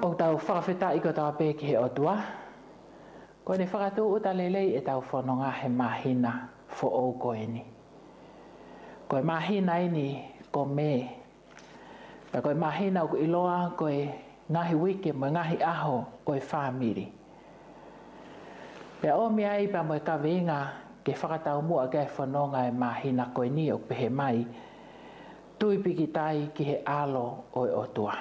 O tau whakawhita i ko tau pē ki he otua. Ko ne whakatū uta lelei e tau whanonga he mahina fo o koe ni. Ko e mahina ini ko me. Pa ko e mahina o ko iloa ko e ngahi wike mo ngahi aho o e whamiri. Pea o mea i pa mo e ka venga ke whakatau mua ke whanonga e mahina koe ni o pehe mai. Tui piki tai ki he alo o e otua.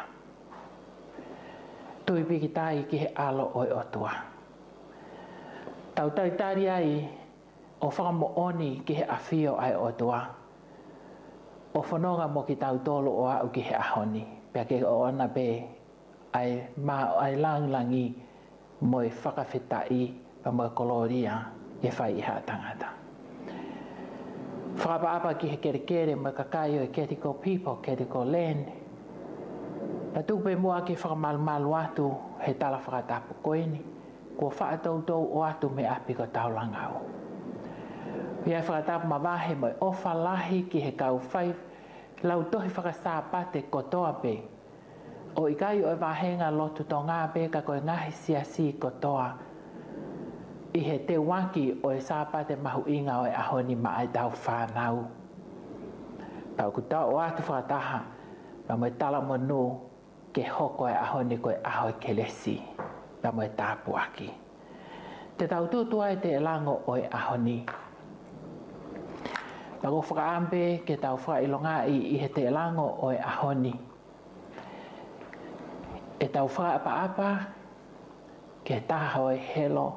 Tui piki tai ki he alo o e otua. Tau tautari ai o whakamo oni ki he awhio ai otua. O whanonga mo ki tau tolo o au ki he ahoni. Pea ke o ana pe ai langlangi mo e whakawhitai pa mo e koloria e whai iha tangata. Whakapaapa ki he kere mo e kakaio e Ketiko people, Ketiko land. Na tupe mua ki whakamalu atu he tala whakatapu koeni. Kua whaatoutou o atu me api ko taulangau. Ia whakatapu mawahe mo e ofa lahi ki he kau whai lau tohi whakasāpate kotoa pe. O ikai o e wahenga lotu tō ngā pe ka koe ngahi siasi kotoa. I he te waki o e sāpate mahu inga o e ahoni ma ai tau whānau. Pau ku tau o atu whakataha pa mo e tala mo nu ke hoko e ahoni koe aho e kelesi. Pa mo e tāpu aki. Te tau tūtua e te elango o e ahoni. Pa ko whakaampe ke tau whakailonga i he te elango o e ahoni. E tau whakaapa ke taha o e helo.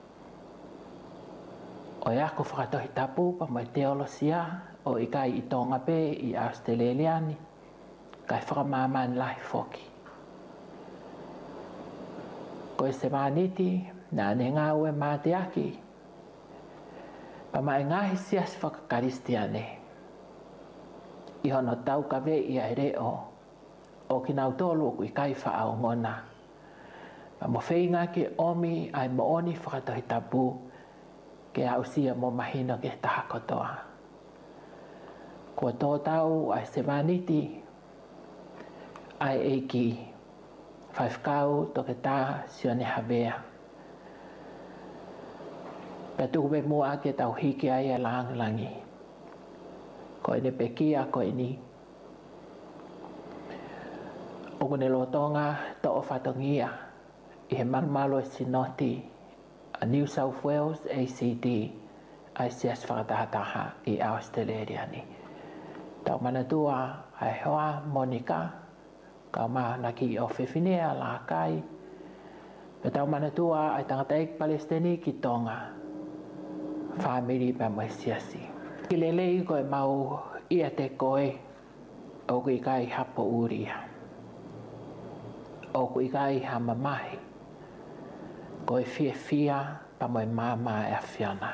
O e ako whakatohi tapu pa mo e teolosia o i kai i tonga pe i Australiani. Kai whakamāman lahi whoki. Ko e se maniti na ne ngā ue māte aki. Pa mai ngahi sias whakakaristiane. I hono tau ka ve i ai reo. O ki nau tolu o i kai whaau ngona. Pa mo whainga ke omi ai mo oni whakatohi tapu. Ke au sia mo mahino ke taha kotoa. Kua tō tau ai se maniti. Ai eiki. Whaifkau toke tā sione hawea. Pea tuku me mua ke tau hiki ai e langlangi. Ko ene pekia ko ini. Oku ne lotonga to o whatongia. I he marumalo e sinoti. A New South Wales ACT. Ai sias whakatahataha i Australia ni. Tau manatua ai hoa Monica. Kau maha naki o whiwhinea la kai. Me tau manatua ai tangata ek Palestini ki tonga. Whamiri pa mo siasi. Ki lelei koe mau ia te koe. O kui kai hapo uria. O kui kai hamamahi. Koe fia pa mo mama e awhiana.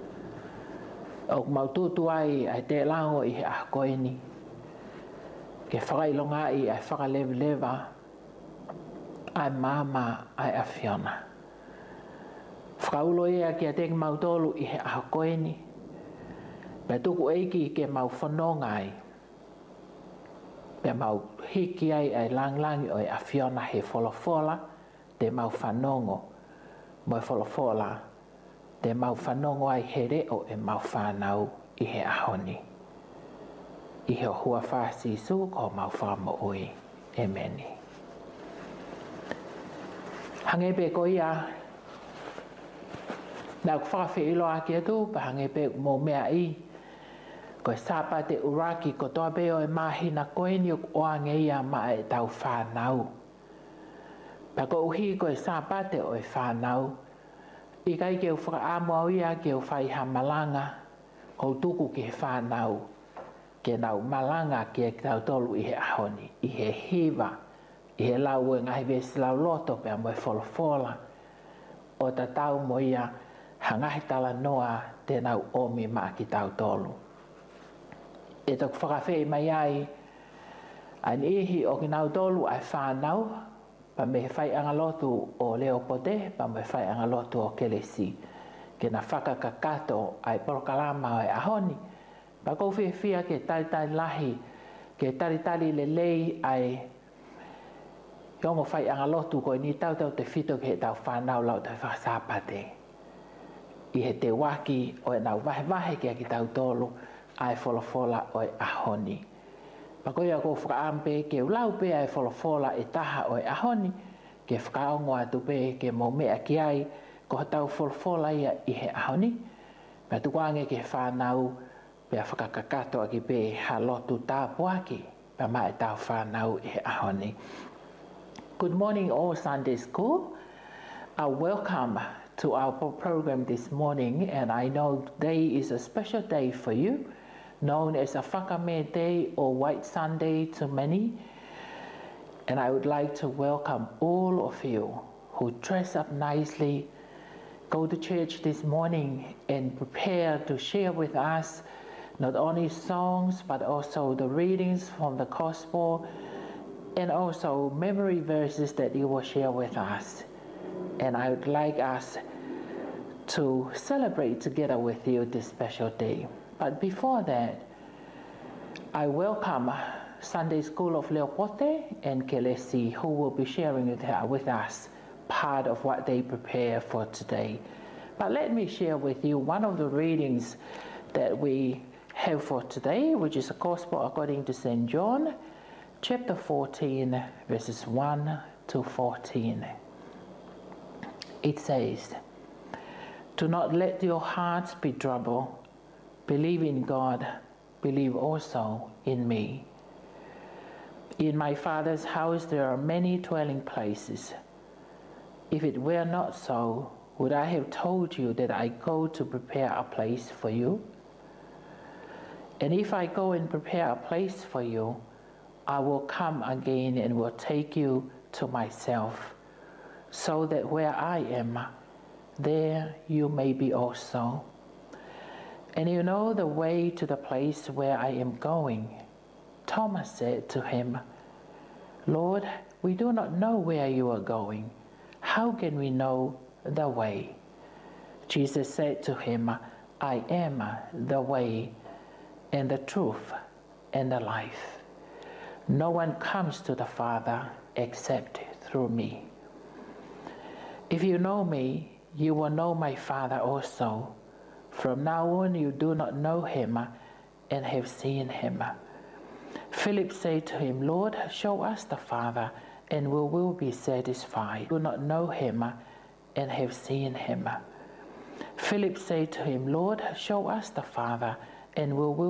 O mau tutu ai te lango i he ahkoeni. Ke whakailonga i ai whakalevleva ai mama ai awhiona. Whakaulo ea ki a teki mautolu i he ahakoeni. Pea tuku eiki ke mau whanongai. Pea mau hiki ai langlangi o e awhiona he wholofola te mau whanongo. Mo e wholofola te mau whanongo ai he reo e mau whanau i he ahoni. I he hua whasi su ko mau whamo ui. Emeni. Hangepe ko ia. Nau whakawhi ilo aki atu pa hangepe mo mea i. Ko e sāpate uraki ko toa peo e mahina koeni o ange ia ma e tau whanau. Pa ko uhi ko e sāpate o e whanau. I kai ke u whakaamo au ia ke u whaiha malanga. Ko tuku ke he whanau. Ke nau malanga ke tau tolu i he ahoni. I he hiva. I he lau e ngahi vesi lau loto pea mo e wholofola. O ta tau mo ia hangahi tala noa te nau omi maa ki tau tolu. E toku whakawhi mai ai. An ihi o ki nau tolu ai whanau. Pa me whai anga lotu o leo pote. Pa me whai anga lotu o kelesi. Ke na whakakakato ai porokalama o e ahoni. Pa kou whia ke tari lahi. Ke tari lelei ai Yongo whai anga lotu koe ni tau te whito ke he tau whanau lau te whasapate. I he te waki o e nau wahe kia ki tau tolu ai wholofola o e ahoni. Pako ia ko whakaampe ke ulau pe ai wholofola e taha o e ahoni ke whakaongo atu pe ke mo mea ki ai ko tau wholofola ia i he ahoni. Pea tukuange ke whanau pea whakakakato aki pe ha lotu tā puaki pea mai tau whanau i he ahoni. Good morning all Sunday School. Welcome to our program this morning, and I know today is a special day for you, known as a Whakame Day or White Sunday to many. And I would like to welcome all of you who dress up nicely, go to church this morning and prepare to share with us not only songs but also the readings from the Gospel and also memory verses that you will share with us. And I would like us to celebrate together with you this special day. But before that, I welcome Sunday School of Leopote and Kelesi, who will be sharing with us part of what they prepare for today. But let me share with you one of the readings that we have for today, which is the Gospel according to St. John, chapter 14, verses 1 to 14. It says, "Do not let your hearts be troubled. Believe in God, believe also in me. In my Father's house there are many dwelling places. If it were not so, would I have told you that I go to prepare a place for you? And if I go and prepare a place for you, I will come again and will take you to myself, so that where I am, there you may be also. And you know the way to the place where I am going." Thomas said to him, "Lord, we do not know where you are going. How can we know the way?" Jesus said to him, "I am the way and the truth and the life. No one comes to the Father except through me. If you know me, you will know my Father also. From now on you do not know him and have seen him." Philip said to him, "Lord, show us the Father, and we will be satisfied. Do not know him and have seen him." Philip said to him, "Lord, show us the Father, and we will